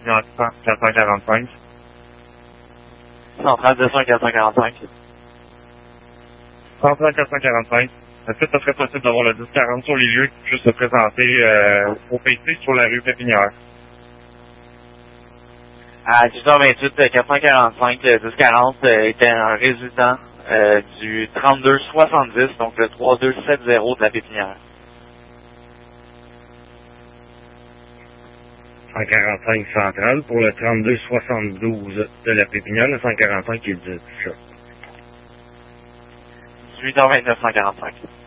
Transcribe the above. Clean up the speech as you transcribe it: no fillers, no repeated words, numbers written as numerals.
Pépinière 445. Centrale 200-445. Centrale 445. Est-ce que ça serait possible d'avoir le 1040 sur les lieux, juste se présenter au PC sur la rue Pépinière? À 18h28, 445, le 1040 était un résident du 3270, donc le 3270 de la Pépinière. 145 centrale pour le 3272 de la Pépinière, le 145 qui est du chat. 18h29, 145.